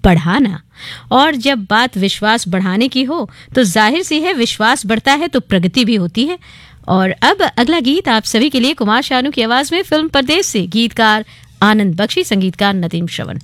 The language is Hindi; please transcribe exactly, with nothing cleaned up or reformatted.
बढ़ाना। और जब बात विश्वास बढ़ाने की हो तो जाहिर सी है विश्वास बढ़ता है तो प्रगति भी होती है। और अब अगला गीत आप सभी के लिए कुमार शानू की आवाज में फिल्म परदेस से, गीतकार आनंद बख्शी, संगीतकार नदीम श्रवण।